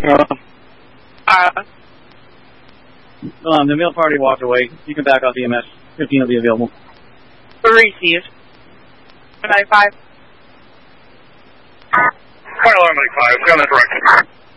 The male party walked away. You can back off EMS. 15 will be available. Received. 95. Point 1195, go in that direction.